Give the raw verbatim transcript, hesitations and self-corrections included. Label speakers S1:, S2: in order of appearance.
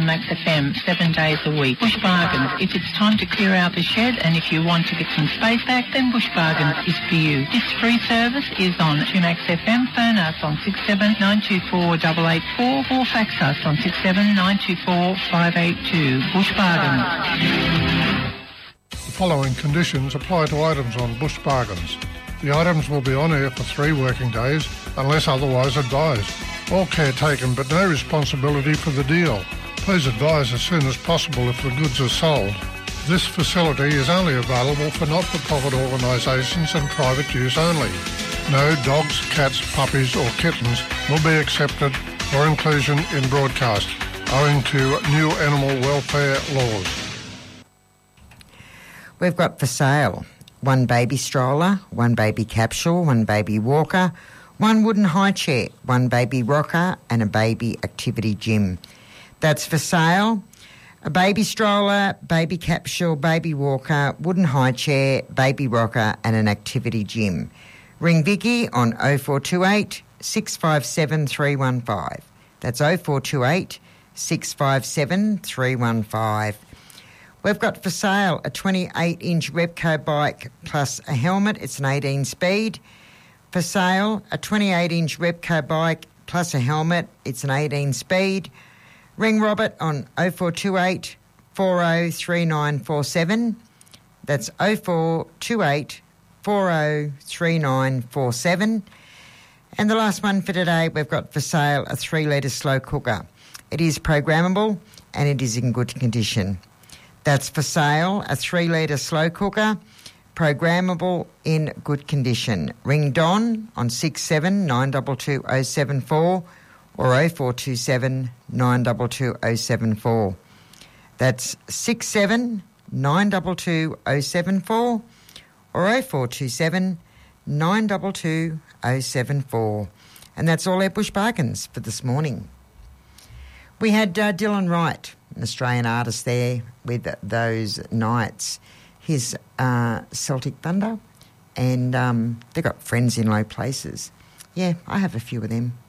S1: on Max F M seven days a week. Bush Bargains. If it's time to clear out the shed and if you want to get some space back, then Bush Bargains is for you. This free service is on Max F M. Phone us on six seven nine two four eight eight four or fax us on six seven nine two four five eight two. Bush Bargains.
S2: The following conditions apply to items on Bush Bargains. The items will be on air for three working days unless otherwise advised. All care taken but no responsibility for the deal. Please advise as soon as possible if the goods are sold. This facility is only available for not-for-profit organisations and private use only. No dogs, cats, puppies or kittens will be accepted for inclusion in broadcast, owing to new animal welfare laws.
S3: We've got for sale one baby stroller, one baby capsule, one baby walker, one wooden high chair, one baby rocker and a baby activity gym. That's for sale. A baby stroller, baby capsule, baby walker, wooden high chair, baby rocker and an activity gym. Ring Vicky on oh four two eight, six five seven, three one five. That's oh four two eight, six five seven, three one five. We've got for sale a twenty-eight inch Repco bike plus a helmet. It's an eighteen speed. For sale, a twenty-eight inch Repco bike plus a helmet. It's an eighteen speed. Ring Robert on oh four two eight, four oh three nine four seven. That's oh four two eight, four oh three nine four seven. And the last one for today, we've got for sale a three litre slow cooker. It is programmable and it is in good condition. That's for sale, a three litre slow cooker, programmable in good condition. Ring Don on six seven nine two two oh seven four or oh four two seven nine two two oh seven four. That's six seven nine two two oh seven four or oh four two seven nine two two oh seven four. And that's all our Bush Bargains for this morning. We had uh, Dylan Wright, an Australian artist there with those Knights. His uh, Celtic Thunder, and um, they've got Friends in Low Places. Yeah, I have a few of them.